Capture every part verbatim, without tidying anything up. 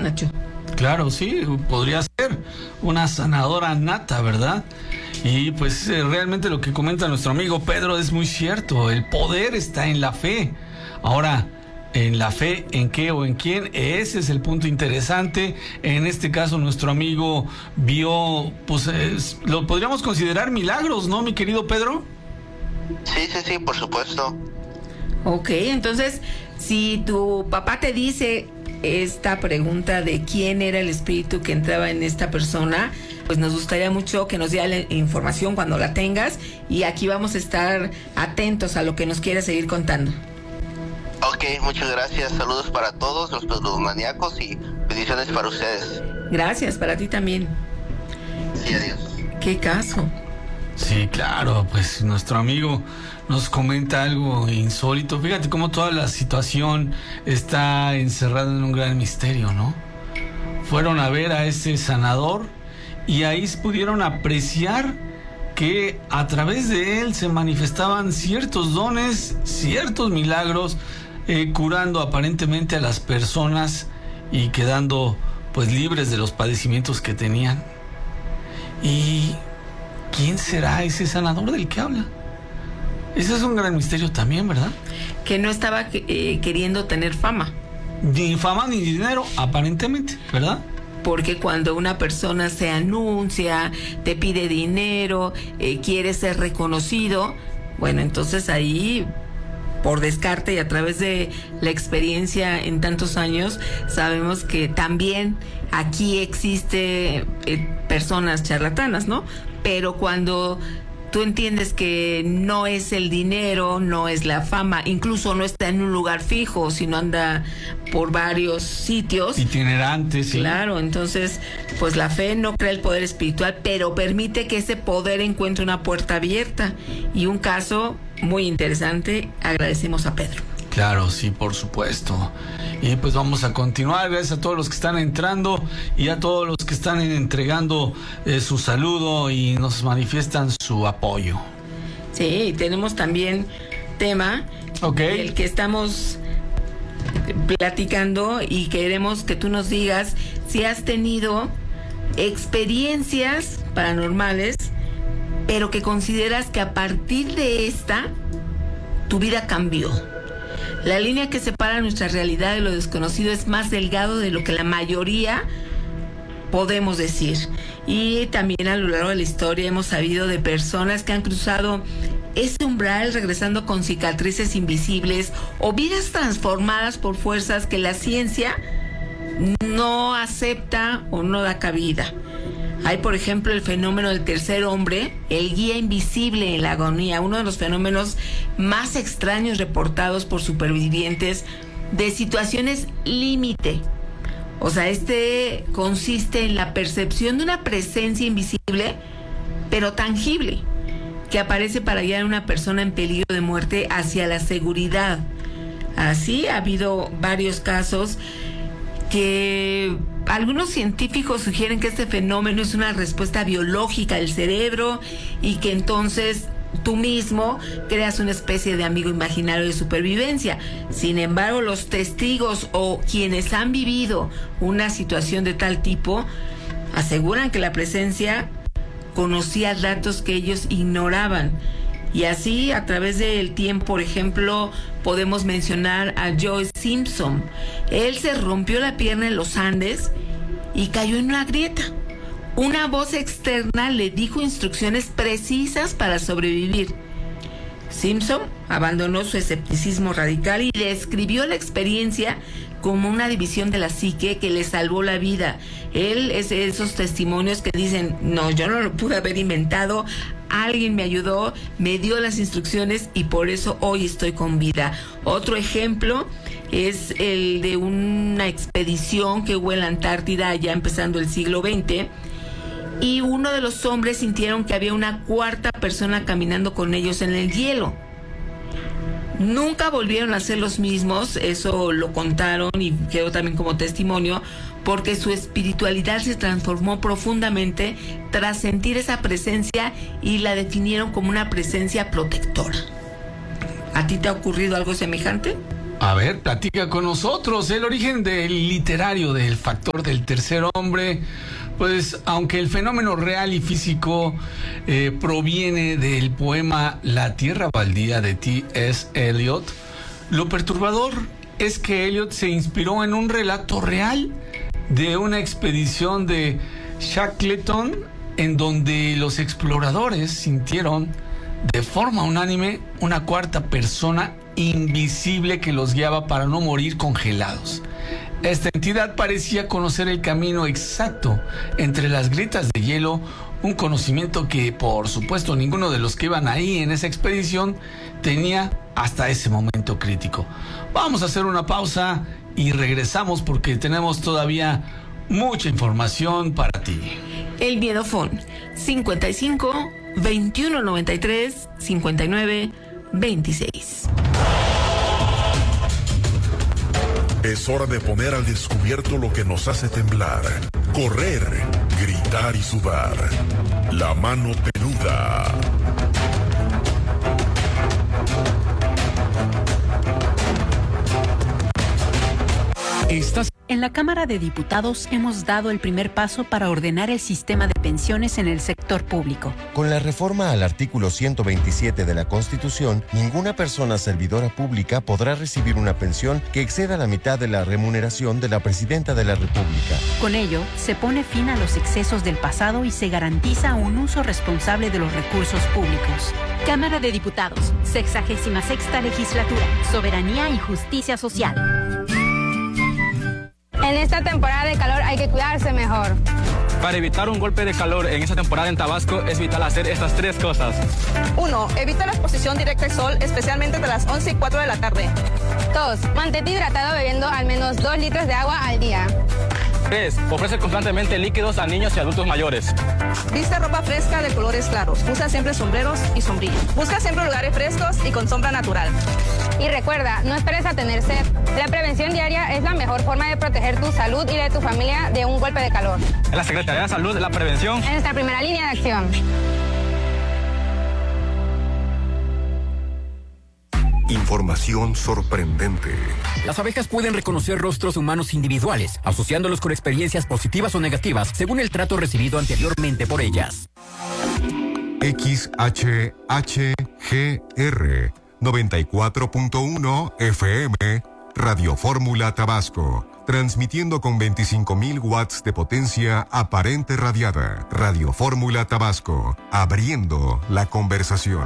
Nacho. Claro, sí, podría ser una sanadora nata, ¿verdad? Y pues eh, realmente lo que comenta nuestro amigo Pedro es muy cierto. El poder está en la fe. Ahora, ¿en la fe en qué o en quién? Ese es el punto interesante. En este caso, nuestro amigo vio, pues, es, lo podríamos considerar milagros, ¿no, mi querido Pedro? Sí, sí, sí, por supuesto. Ok, entonces, si tu papá te dice esta pregunta de quién era el espíritu que entraba en esta persona, pues nos gustaría mucho que nos diera la información cuando la tengas, y aquí vamos a estar atentos a lo que nos quieras seguir contando. Ok, muchas gracias. Saludos para todos los pseudomaníacos y bendiciones para ustedes. Gracias, para ti también. Sí, adiós. ¿Qué caso? Sí, claro, pues nuestro amigo nos comenta algo insólito. Fíjate cómo toda la situación está encerrada en un gran misterio, ¿no? Fueron a ver a ese sanador y ahí pudieron apreciar que a través de él se manifestaban ciertos dones, ciertos milagros, eh, curando aparentemente a las personas y quedando pues libres de los padecimientos que tenían. Y ¿quién será ese sanador del que habla? Ese es un gran misterio también, ¿verdad? Que no estaba eh, queriendo tener fama. Ni fama ni dinero, aparentemente, ¿verdad? Porque cuando una persona se anuncia, te pide dinero, eh, quiere ser reconocido, bueno, entonces ahí, por descarte y a través de la experiencia en tantos años, sabemos que también aquí existe eh, personas charlatanas, ¿no? Pero cuando tú entiendes que no es el dinero, no es la fama, incluso no está en un lugar fijo, sino anda por varios sitios. Itinerantes, sí. Claro, entonces, pues la fe no crea el poder espiritual, pero permite que ese poder encuentre una puerta abierta. Y un caso muy interesante, agradecemos a Pedro. Claro, sí, por supuesto. Y pues vamos a continuar. Gracias a todos los que están entrando y a todos los que están entregando eh, su saludo y nos manifiestan su apoyo. Sí, tenemos también tema, okay, el que estamos platicando, y queremos que tú nos digas si has tenido experiencias paranormales, pero que consideras que a partir de esta tu vida cambió. La línea que separa nuestra realidad de lo desconocido es más delgado de lo que la mayoría podemos decir. Y también a lo largo de la historia hemos sabido de personas que han cruzado ese umbral regresando con cicatrices invisibles o vidas transformadas por fuerzas que la ciencia no acepta o no da cabida. Hay, por ejemplo, el fenómeno del tercer hombre, el guía invisible en la agonía, uno de los fenómenos más extraños reportados por supervivientes de situaciones límite. O sea, este consiste en la percepción de una presencia invisible, pero tangible, que aparece para guiar a una persona en peligro de muerte hacia la seguridad. Así ha habido varios casos que algunos científicos sugieren que este fenómeno es una respuesta biológica del cerebro y que entonces tú mismo creas una especie de amigo imaginario de supervivencia. Sin embargo, los testigos o quienes han vivido una situación de tal tipo aseguran que la presencia conocía datos que ellos ignoraban. Y así, a través del tiempo, por ejemplo, podemos mencionar a Joe Simpson. Él se rompió la pierna en los Andes y cayó en una grieta. Una voz externa le dijo instrucciones precisas para sobrevivir. Simpson abandonó su escepticismo radical y describió la experiencia como una división de la psique que le salvó la vida. Él es de esos testimonios que dicen, no, yo no lo pude haber inventado, alguien me ayudó, me dio las instrucciones y por eso hoy estoy con vida. Otro ejemplo es el de una expedición que hubo en la Antártida ya empezando el siglo veinte, y uno de los hombres sintieron que había una cuarta persona caminando con ellos en el hielo. Nunca volvieron a ser los mismos, eso lo contaron y quedó también como testimonio, porque su espiritualidad se transformó profundamente tras sentir esa presencia y la definieron como una presencia protectora. ¿A ti te ha ocurrido algo semejante? A ver, platica con nosotros el origen del literario del factor del tercer hombre. Pues aunque el fenómeno real y físico eh, proviene del poema La Tierra Baldía de T S Eliot, lo perturbador es que Eliot se inspiró en un relato real de una expedición de Shackleton en donde los exploradores sintieron de forma unánime una cuarta persona invisible que los guiaba para no morir congelados. Esta entidad parecía conocer el camino exacto entre las grietas de hielo, un conocimiento que, por supuesto, ninguno de los que iban ahí en esa expedición tenía hasta ese momento crítico. Vamos a hacer una pausa y regresamos porque tenemos todavía mucha información para ti. El Miedofón, cincuenta y cinco, veintiuno noventa y tres, cincuenta y nueve, veintiséis. Es hora de poner al descubierto lo que nos hace temblar, correr, gritar y sudar. La mano peluda. Estás... En la Cámara de Diputados hemos dado el primer paso para ordenar el sistema de pensiones en el sector público. Con la reforma al artículo ciento veintisiete de la Constitución, ninguna persona servidora pública podrá recibir una pensión que exceda la mitad de la remuneración de la Presidenta de la República. Con ello, se pone fin a los excesos del pasado y se garantiza un uso responsable de los recursos públicos. Cámara de Diputados, sexagésima sexta legislatura, soberanía y justicia social. En esta temporada de calor hay que cuidarse mejor. Para evitar un golpe de calor en esta temporada en Tabasco es vital hacer estas tres cosas. uno. Evita la exposición directa al sol, especialmente de las once y cuatro de la tarde. dos. Mantente hidratado bebiendo al menos dos litros de agua al día. tres. Ofrece constantemente líquidos a niños y adultos mayores. Viste ropa fresca de colores claros. Usa siempre sombreros y sombrillas. Busca siempre lugares frescos y con sombra natural. Y recuerda, no esperes a tener sed. La prevención diaria es la mejor forma de proteger tu salud y la de tu familia de un golpe de calor. En la Secretaría de Salud, la prevención es nuestra primera línea de acción. Información sorprendente. Las abejas pueden reconocer rostros humanos individuales, asociándolos con experiencias positivas o negativas según el trato recibido anteriormente por ellas. X H H G R noventa y cuatro punto uno F M, Radio Fórmula Tabasco, transmitiendo con veinticinco mil watts de potencia aparente radiada. Radio Fórmula Tabasco, abriendo la conversación.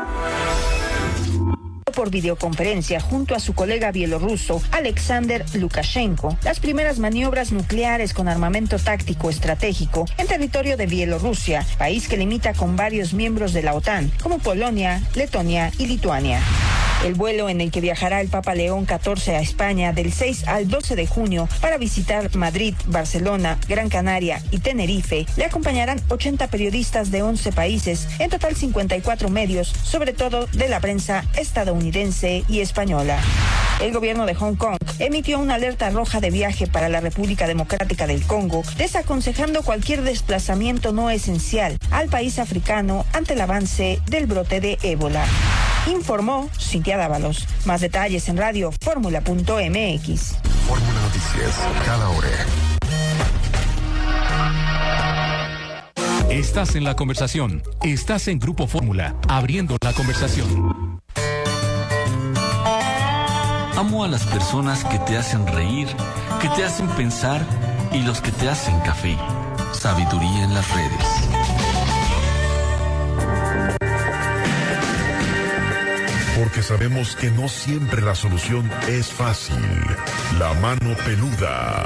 Por videoconferencia junto a su colega bielorruso Alexander Lukashenko las primeras maniobras nucleares con armamento táctico estratégico en territorio de Bielorrusia, país que limita con varios miembros de la OTAN como Polonia, Letonia y Lituania. El vuelo en el que viajará el Papa León catorce a España del seis al doce de junio para visitar Madrid, Barcelona, Gran Canaria y Tenerife, le acompañarán ochenta periodistas de once países, en total cincuenta y cuatro medios, sobre todo de la prensa estadounidense y española. El gobierno de Hong Kong emitió una alerta roja de viaje para la República Democrática del Congo, desaconsejando cualquier desplazamiento no esencial al país africano ante el avance del brote de ébola. Informó Cintia Dávalos. Más detalles en radio fórmula punto m x. Fórmula Noticias, cada hora. Estás en la conversación. Estás en Grupo Fórmula, abriendo la conversación. Amo a las personas que te hacen reír, que te hacen pensar y los que te hacen café. Sabiduría en las redes. Porque sabemos que no siempre la solución es fácil. La mano peluda.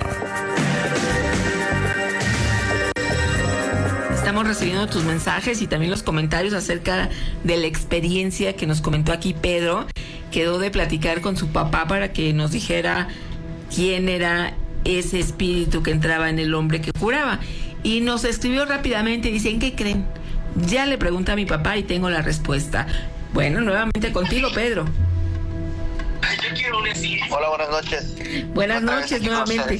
Estamos recibiendo tus mensajes y también los comentarios acerca de la experiencia que nos comentó aquí Pedro. Quedó de platicar con su papá para que nos dijera quién era ese espíritu que entraba en el hombre que curaba. Y nos escribió rápidamente y dice, ¿en qué creen? Ya le pregunté a mi papá y tengo la respuesta. Bueno, nuevamente contigo, Pedro. Hola, buenas noches. Buenas Otra noches nuevamente.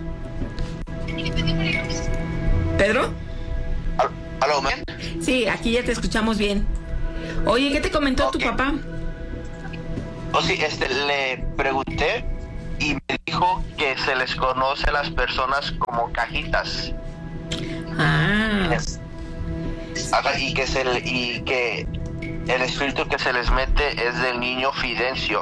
¿Pedro? ¿Aló, me? Sí, aquí ya te escuchamos bien. Oye, ¿qué te comentó okay. tu papá? Oh, sí, este, le pregunté y me dijo que se les conoce a las personas como cajitas. Ah. Es, ajá, y que se le, y que el espíritu que se les mete es del niño Fidencio.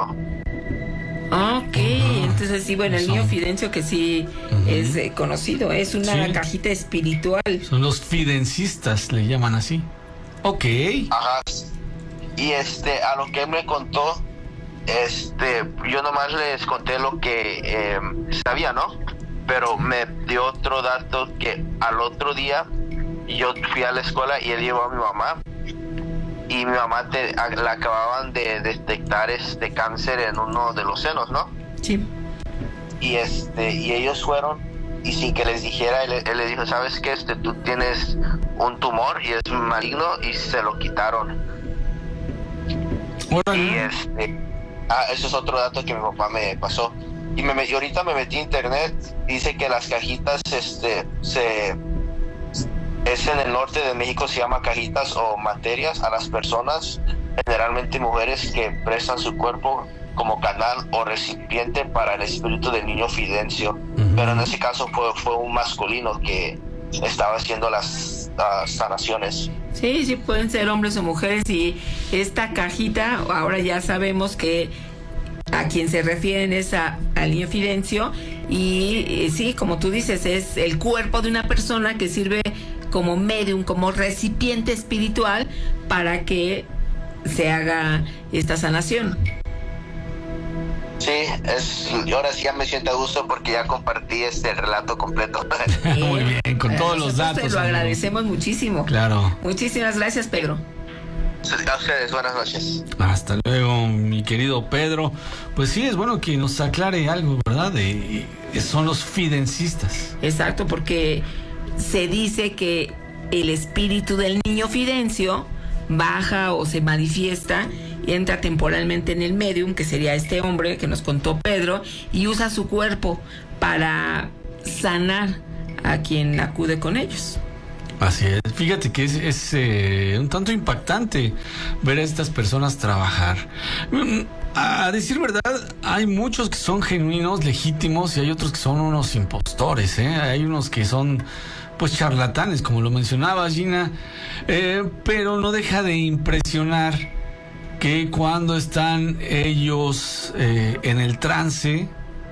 Ok, uh-huh. Entonces sí, bueno, el niño Fidencio que sí uh-huh. es eh, conocido, es una sí. cajita espiritual. Son los fidencistas, le llaman así. Ok. Ajá. Y este, a lo que él me contó, este, yo nomás les conté lo que eh, sabía, ¿no? Pero me dio otro dato que al otro día yo fui a la escuela y él llevó a mi mamá. Y mi mamá te, a, la acababan de detectar este cáncer en uno de los senos, ¿no? Sí. Y este y ellos fueron y sin que les dijera, él, él le dijo, ¿sabes qué? Este, tú tienes un tumor y es maligno, y se lo quitaron. Bueno. Y este, ah, eso es otro dato que mi papá me pasó. Y, me, y ahorita me metí a internet, dice que las cajitas, este, se... es en el norte de México, se llama cajitas o materias a las personas, generalmente mujeres, que prestan su cuerpo como canal o recipiente para el espíritu del niño Fidencio. Uh-huh. Pero en ese caso fue, fue un masculino que estaba haciendo las, las sanaciones. Sí, sí, pueden ser hombres o mujeres, y esta cajita, ahora ya sabemos que a quien se refieren es a, al niño Fidencio, y eh, sí, como tú dices, es el cuerpo de una persona que sirve como medium, como recipiente espiritual para que se haga esta sanación. Sí, es, y ahora sí ya me siento a gusto porque ya compartí este relato completo. Muy bien, con todos los datos. Te lo agradecemos muchísimo. Claro. Muchísimas gracias, Pedro. A ustedes, buenas noches. Hasta luego, mi querido Pedro. Pues sí, es bueno que nos aclare algo, ¿verdad? De, de, son los fidencistas. Exacto, porque se dice que el espíritu del niño Fidencio baja o se manifiesta y entra temporalmente en el medium, que sería este hombre que nos contó Pedro, y usa su cuerpo para sanar a quien acude con ellos. Así es. Fíjate que es, es eh, un tanto impactante ver a estas personas trabajar. A decir verdad, hay muchos que son genuinos, legítimos, y hay otros que son unos impostores, ¿eh? Hay unos que son, pues, charlatanes, como lo mencionaba Gina, eh, pero no deja de impresionar que cuando están ellos eh, en el trance,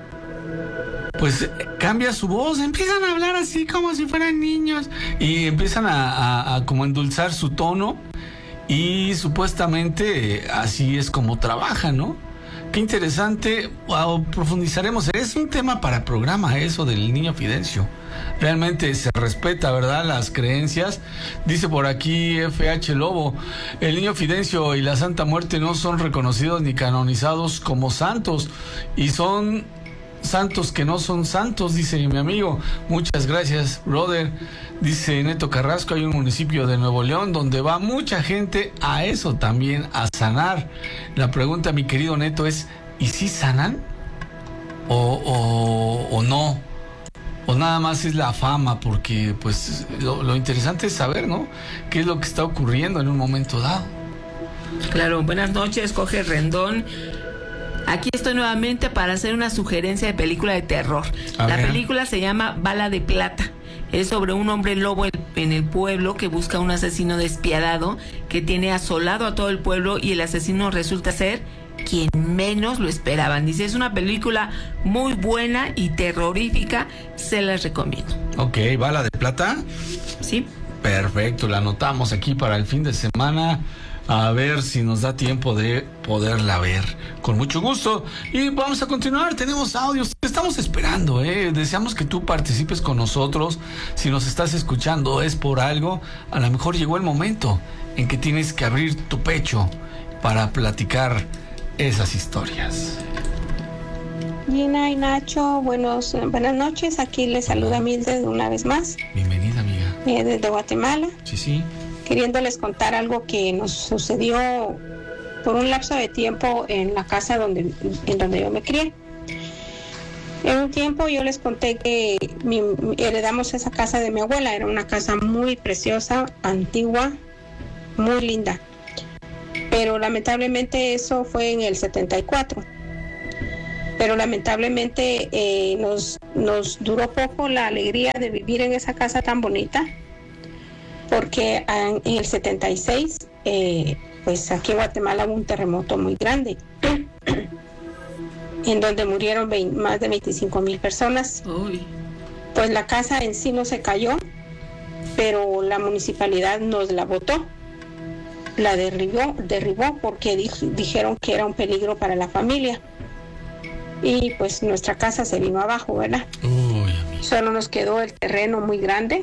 pues cambia su voz, empiezan a hablar así como si fueran niños, y empiezan a, a, a como endulzar su tono, y supuestamente así es como trabajan, ¿no? Qué interesante. Wow, profundizaremos. Es un tema para programa eso del niño Fidencio. Realmente se respeta, ¿verdad?, las creencias. Dice por aquí F H Lobo, el niño Fidencio y la Santa Muerte no son reconocidos ni canonizados como santos, y son santos que no son santos, dice mi amigo. Muchas gracias, brother. Dice Neto Carrasco, hay un municipio de Nuevo León donde va mucha gente a eso también, a sanar. La pregunta, mi querido Neto, es, ¿y si sanan? ¿O, o, o no? ¿O nada más es la fama? Porque pues lo, lo interesante es saber, ¿no?, qué es lo que está ocurriendo en un momento dado. Claro, buenas noches, Jorge Rendón. Aquí estoy nuevamente para hacer una sugerencia de película de terror. A la ver. película se llama Bala de Plata. Es sobre un hombre lobo en el pueblo que busca a un asesino despiadado que tiene asolado a todo el pueblo, y el asesino resulta ser quien menos lo esperaban. Dice, es una película muy buena y terrorífica, se las recomiendo. Ok, Bala de Plata. Sí. Perfecto, la anotamos aquí para el fin de semana. A ver si nos da tiempo de poderla ver. Con mucho gusto. Y vamos a continuar. Tenemos audios. Te estamos esperando, ¿eh? Deseamos que tú participes con nosotros. Si nos estás escuchando es por algo. A lo mejor llegó el momento en que tienes que abrir tu pecho para platicar esas historias. Gina y Nacho, buenos, buenas noches. Aquí les saluda Mildred una vez más. Bienvenida, amiga. Eh, desde Guatemala. Sí, sí. Queriéndoles contar algo que nos sucedió por un lapso de tiempo en la casa donde, en donde yo me crié. En un tiempo yo les conté que mi, heredamos esa casa de mi abuela. Era una casa muy preciosa, antigua, muy linda. pero lamentablemente eso fue en el setenta y cuatro. Pero lamentablemente eh, nos, nos duró poco la alegría de vivir en esa casa tan bonita, porque en, en el setenta y seis, eh, pues aquí en Guatemala hubo un terremoto muy grande, en donde murieron veinte, más de veinticinco mil personas. Uy. Pues la casa en sí no se cayó, pero la municipalidad nos la botó, la derribó, derribó porque di, dijeron que era un peligro para la familia. Y pues nuestra casa se vino abajo, ¿verdad? Uy, solo nos quedó el terreno muy grande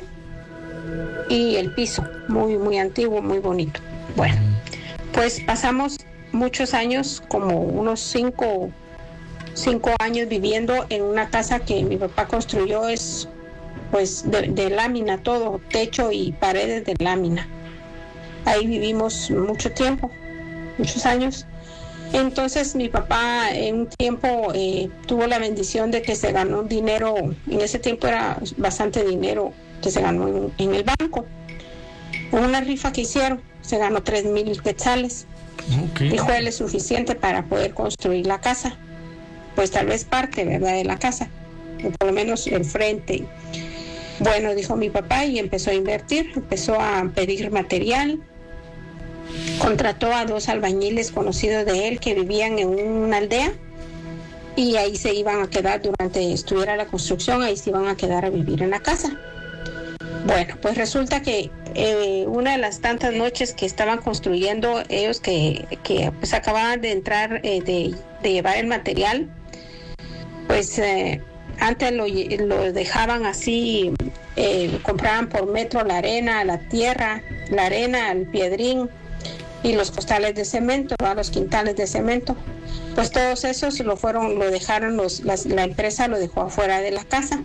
y el piso muy, muy antiguo, muy bonito. Bueno, pues pasamos muchos años, como unos cinco, cinco años viviendo en una casa que mi papá construyó, es pues de, de lámina todo, techo y paredes de lámina. Ahí vivimos mucho tiempo, muchos años. Entonces mi papá en un tiempo eh, tuvo la bendición de que se ganó un dinero, en ese tiempo era bastante dinero que se ganó en, en el banco. En una rifa que hicieron, se ganó tres mil quetzales. Okay. Y fue lo suficiente para poder construir la casa. Pues tal vez parte, ¿verdad?, de la casa, o por lo menos el frente. Bueno, dijo mi papá y empezó a invertir, empezó a pedir material. Contrató a dos albañiles conocidos de él que vivían en una aldea y ahí se iban a quedar durante estuviera la construcción, ahí se iban a quedar a vivir en la casa. Bueno, pues resulta que eh, una de las tantas noches que estaban construyendo ellos, que, que pues acababan de entrar, eh, de, de llevar el material, pues eh, antes lo, lo dejaban así, eh, compraban por metro la arena, la tierra, la arena, el piedrín y los costales de cemento, ¿verdad?, los quintales de cemento. Pues todos esos lo fueron, lo dejaron, los, las, la empresa lo dejó afuera de la casa.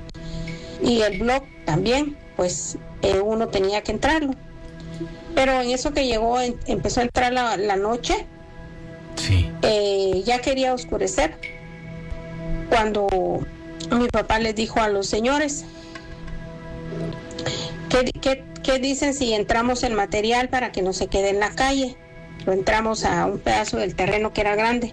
Y el blog también, pues eh, uno tenía que entrarlo. Pero en eso que llegó, en, empezó a entrar la, la noche, sí. eh, ya quería oscurecer, cuando mi papá les dijo a los señores, ¿qué, qué, qué dicen si entramos el material para que no se quede en la calle? Lo entramos a un pedazo del terreno que era grande.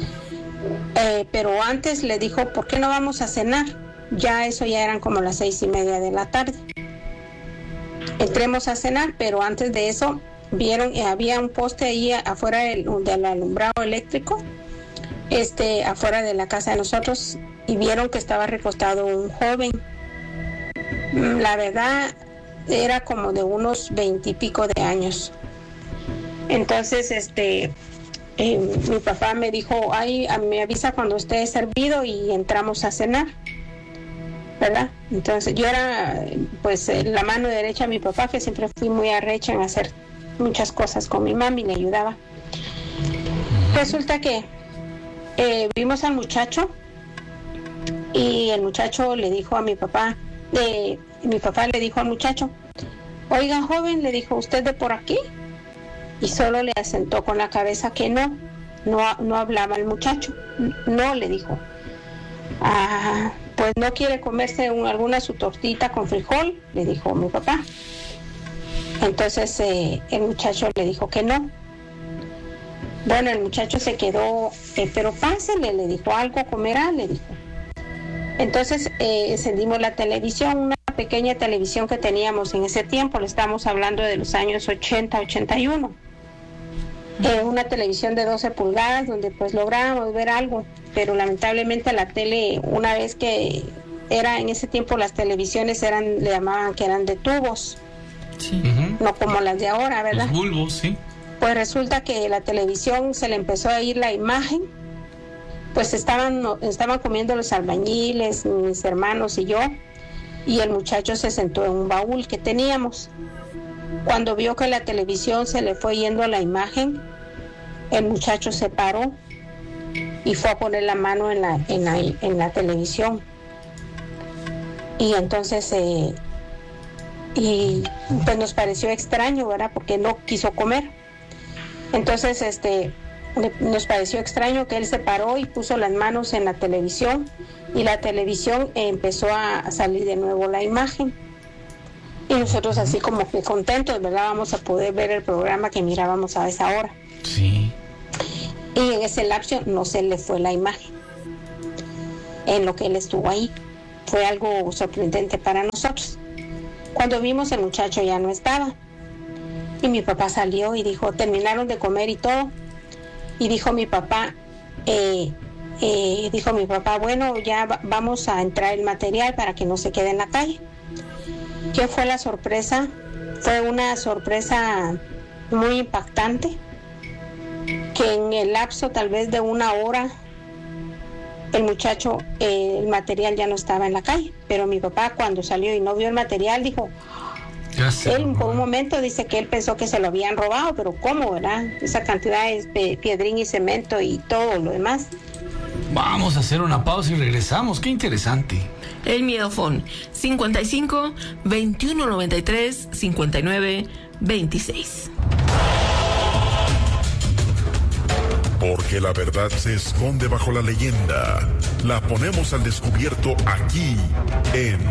Eh, pero antes le dijo, ¿por qué no vamos a cenar? Ya eso ya eran como las seis y media de la tarde. Entremos a cenar, pero antes de eso vieron, eh, había un poste ahí afuera del, del alumbrado eléctrico, este, afuera de la casa de nosotros, y vieron que estaba recostado un joven. La verdad era como de unos veintipico de años. Entonces, este, eh, mi papá me dijo, ay, me avisa cuando esté servido y entramos a cenar, ¿verdad? Entonces yo era pues la mano derecha de mi papá, que siempre fui muy arrecha en hacer muchas cosas con mi mami, le ayudaba. Resulta que eh, vimos al muchacho y el muchacho le dijo a mi papá, eh, mi papá le dijo al muchacho, oiga joven, le dijo, ¿usted de por aquí? Y solo le asentó con la cabeza que no, no, no hablaba el muchacho, no, le dijo. Ah, pues no quiere comerse un, alguna su tortita con frijol, le dijo mi papá. Entonces eh, el muchacho le dijo que no. Bueno, el muchacho se quedó, eh, pero pásele, le dijo, algo comerá, le dijo. Entonces eh, encendimos la televisión, una pequeña televisión que teníamos en ese tiempo, le estamos hablando de los años ochenta, ochenta y uno. Eh, una televisión de doce pulgadas donde pues lográbamos ver algo, pero lamentablemente la tele, una vez que era en ese tiempo las televisiones eran, le llamaban que eran de tubos, sí. uh-huh. No como las de ahora, ¿verdad? Los bulbos, sí. Pues resulta que la televisión se le empezó a ir la imagen, pues estaban, estaban comiendo los albañiles, mis hermanos y yo, y el muchacho se sentó en un baúl que teníamos. Cuando vio que la televisión se le fue yendo a la imagen, el muchacho se paró y fue a poner la mano en la, en la, en la televisión. Y entonces, eh, y pues nos pareció extraño, ¿verdad? Porque no quiso comer. Entonces, este, nos pareció extraño que él se paró y puso las manos en la televisión, y la televisión eh, empezó a salir de nuevo la imagen. Y nosotros así como que contentos, ¿verdad? Vamos a poder ver el programa que mirábamos a esa hora. Sí. Y en ese lapso no se le fue la imagen en lo que él estuvo ahí. Fue algo sorprendente para nosotros. Cuando vimos, el muchacho ya no estaba. Y mi papá salió y dijo, terminaron de comer y todo. Y dijo mi papá, eh, eh, dijo mi papá, bueno, ya va- vamos a entrar el material para que no se quede en la calle. ¿Qué fue la sorpresa? Fue una sorpresa muy impactante, que en el lapso tal vez de una hora el muchacho, eh, el material ya no estaba en la calle, pero mi papá cuando salió y no vio el material dijo, él por un momento dice que él pensó que se lo habían robado, pero ¿cómo, verdad? Esa cantidad de piedrín y cemento y todo lo demás. Vamos a hacer una pausa y regresamos. Qué interesante. El Miedofón, cincuenta y cinco, veintiuno noventa y tres, cincuenta y nueve, veintiséis. Porque la verdad se esconde bajo la leyenda. La ponemos al descubierto aquí en